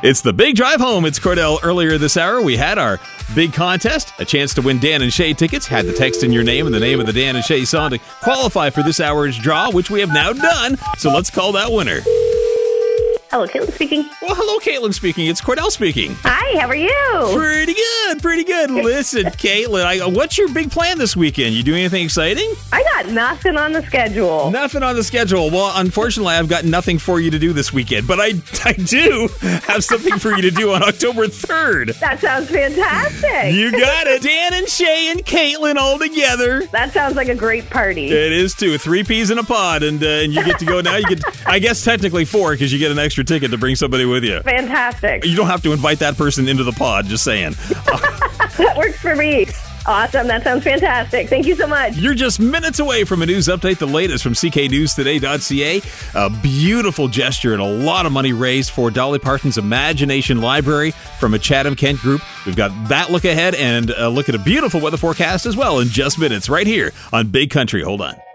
It's the Big Drive Home. It's Cordell. Earlier this hour, we had our big contest, a chance to win Dan and Shay tickets. Had the text in your name and the name of the Dan and Shay song to qualify for this hour's draw, which we have now done. So let's call that winner. Hello, Caitlin speaking. Well, hello, Caitlin speaking. It's Cordell speaking. Hi, how are you? Pretty good, pretty good. Listen, Caitlin, what's your big plan this weekend? You doing anything exciting? I got nothing on the schedule. Nothing on the schedule. Well, unfortunately, I've got nothing for you to do this weekend, but I do have something for you to do on October 3rd. That sounds fantastic. You got it. Dan and Shay and Caitlin all together. That sounds like a great party. It is, too. 3 peas in a pod, and you get to go now. You get, I guess, technically 4, because you get an extra ticket to bring somebody with you. Fantastic. You don't have to invite that person into the pod, just saying. That works for me. Awesome. That sounds fantastic. Thank you so much. You're just minutes away from a news update, the latest from cknewstoday.ca. A beautiful gesture and a lot of money raised for Dolly Parton's Imagination Library from a Chatham Kent group. We've got that look ahead and a look at a beautiful weather forecast as well in just minutes right here on Big Country. Hold on.